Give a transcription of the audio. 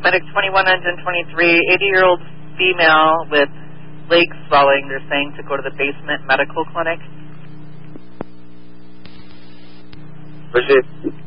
Medic 21, engine 23, 80-year-old female with leg swelling. They're saying to go to the basement medical clinic. Proceed.